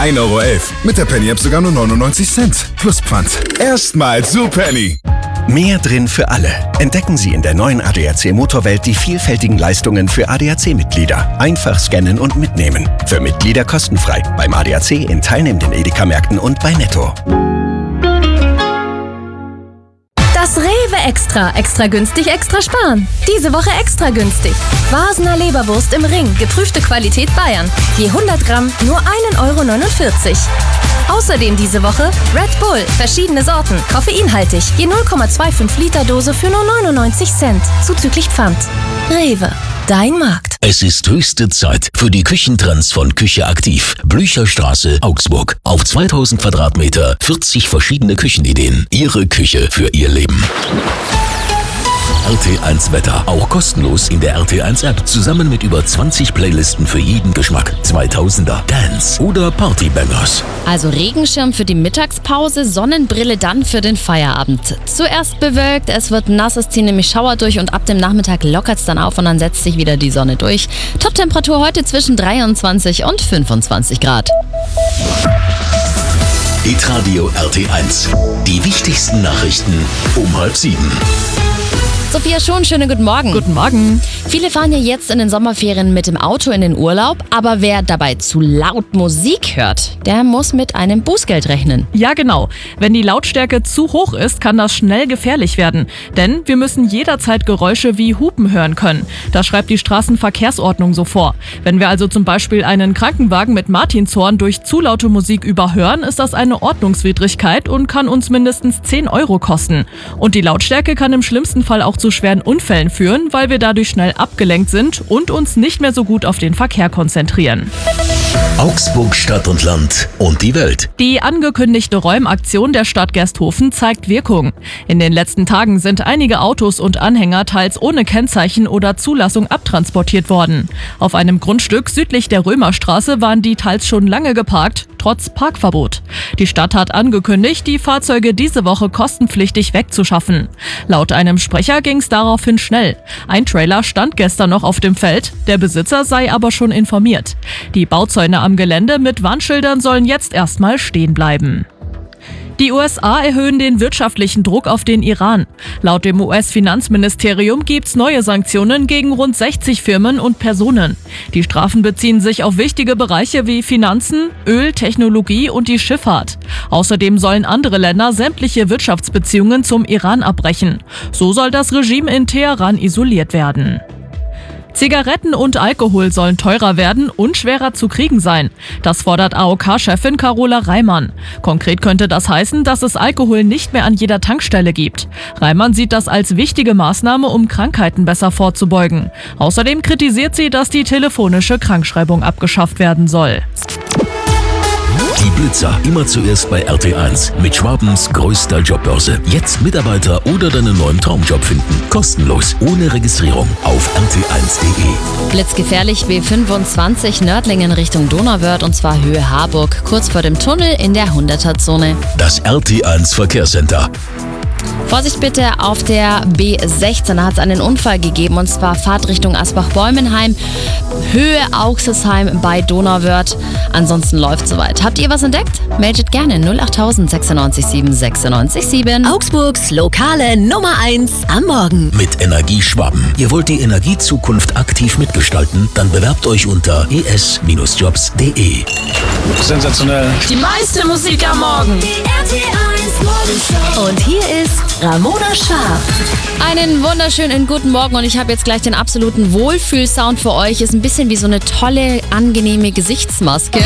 1,11 €. Mit der Penny-App sogar nur 99 Cent. Plus Pfand. Erstmal zu Penny. Mehr drin für alle. Entdecken Sie in der neuen ADAC Motorwelt die vielfältigen Leistungen für ADAC-Mitglieder. Einfach scannen und mitnehmen. Für Mitglieder kostenfrei. Beim ADAC in teilnehmenden Edeka-Märkten und bei Netto. Das Rewe Extra. Extra günstig, extra sparen. Diese Woche extra günstig. Vasener Leberwurst im Ring. Geprüfte Qualität Bayern. Je 100 Gramm nur 1,49 €. Außerdem diese Woche Red Bull. Verschiedene Sorten. Koffeinhaltig. Je 0,25 Liter Dose für nur 99 Cent. Zuzüglich Pfand. Rewe. Dein Markt. Es ist höchste Zeit für die Küchentrends von Küche Aktiv. Blücherstraße, Augsburg. Auf 2000 Quadratmeter, 40 verschiedene Küchenideen. Ihre Küche für Ihr Leben. RT1 Wetter. Auch kostenlos in der RT1 App. Zusammen mit über 20 Playlisten für jeden Geschmack. 2000er, Dance oder Partybangers. Also Regenschirm für die Mittagspause, Sonnenbrille dann für den Feierabend. Zuerst bewölkt, es wird nass, es ziehen nämlich Schauer durch und ab dem Nachmittag lockert es dann auf und dann setzt sich wieder die Sonne durch. Toptemperatur heute zwischen 23 und 25 Grad. Hitradio RT1. Die wichtigsten Nachrichten um 6:30. Sophia Schon, schönen guten Morgen. Guten Morgen. Viele fahren ja jetzt in den Sommerferien mit dem Auto in den Urlaub, aber wer dabei zu laut Musik hört, der muss mit einem Bußgeld rechnen. Ja, genau. Wenn die Lautstärke zu hoch ist, kann das schnell gefährlich werden. Denn wir müssen jederzeit Geräusche wie Hupen hören können. Das schreibt die Straßenverkehrsordnung so vor. Wenn wir also zum Beispiel einen Krankenwagen mit Martinshorn durch zu laute Musik überhören, ist das eine Ordnungswidrigkeit und kann uns mindestens 10 € kosten. Und die Lautstärke kann im schlimmsten Fall auch zu schweren Unfällen führen, weil wir dadurch schnell abgelenkt sind und uns nicht mehr so gut auf den Verkehr konzentrieren. Augsburg, Stadt und Land und die Welt. Die angekündigte Räumaktion der Stadt Gersthofen zeigt Wirkung. In den letzten Tagen sind einige Autos und Anhänger teils ohne Kennzeichen oder Zulassung abtransportiert worden. Auf einem Grundstück südlich der Römerstraße waren die teils schon lange geparkt, trotz Parkverbot. Die Stadt hat angekündigt, die Fahrzeuge diese Woche kostenpflichtig wegzuschaffen. Laut einem Sprecher ging es daraufhin schnell. Ein Trailer stand gestern noch auf dem Feld, der Besitzer sei aber schon informiert. Die Bauzäune am Gelände mit Warnschildern sollen jetzt erstmal stehen bleiben. Die USA erhöhen den wirtschaftlichen Druck auf den Iran. Laut dem US-Finanzministerium gibt's neue Sanktionen gegen rund 60 Firmen und Personen. Die Strafen beziehen sich auf wichtige Bereiche wie Finanzen, Öl, Technologie und die Schifffahrt. Außerdem sollen andere Länder sämtliche Wirtschaftsbeziehungen zum Iran abbrechen. So soll das Regime in Teheran isoliert werden. Zigaretten und Alkohol sollen teurer werden und schwerer zu kriegen sein. Das fordert AOK-Chefin Carola Reimann. Konkret könnte das heißen, dass es Alkohol nicht mehr an jeder Tankstelle gibt. Reimann sieht das als wichtige Maßnahme, um Krankheiten besser vorzubeugen. Außerdem kritisiert sie, dass die telefonische Krankschreibung abgeschafft werden soll. Die Blitzer immer zuerst bei RT1 mit Schwabens größter Jobbörse. Jetzt Mitarbeiter oder deinen neuen Traumjob finden. Kostenlos, ohne Registrierung auf rt1.de. Blitzgefährlich B25 Nördlingen Richtung Donauwörth und zwar Höhe Harburg, kurz vor dem Tunnel in der 100er-Zone. Das RT1 Verkehrscenter. Vorsicht bitte auf der B16, da hat es einen Unfall gegeben und zwar Fahrt Richtung Asbach-Bäumenheim, Höhe Auxesheim bei Donauwörth. Ansonsten läuft soweit. Habt ihr was entdeckt? Meldet gerne 08000 96 7 96 7. Augsburgs lokale Nummer 1 am Morgen. Mit Energieschwaben. Ihr wollt die Energiezukunft aktiv mitgestalten? Dann bewerbt euch unter es-jobs.de. Sensationell. Die meiste Musik am Morgen. Die RT1 Morgenshow. Und hier ist Ramona Scharf. Einen wunderschönen guten Morgen und ich habe jetzt gleich den absoluten Wohlfühlsound für euch. Ist ein bisschen wie so eine tolle, angenehme Gesichtsmaske.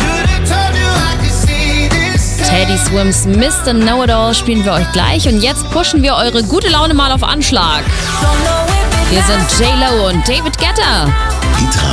Teddy Swims Mr. Know-It-All spielen wir euch gleich und jetzt pushen wir eure gute Laune mal auf Anschlag. Hier sind J-Lo und David Guetta.